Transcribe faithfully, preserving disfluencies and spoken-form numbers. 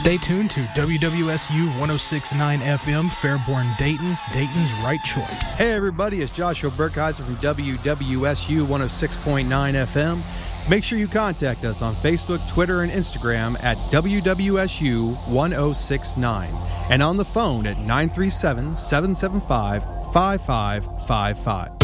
Stay tuned to W W S U one oh six point nine F M, Fairborn, Dayton, Dayton's right choice. Hey everybody, it's Joshua Burkheiser from W W S U one oh six point nine F M. Make sure you contact us on Facebook, Twitter, and Instagram at W W S U one oh six nine and on the phone at nine three seven, seven seven five, five five five five.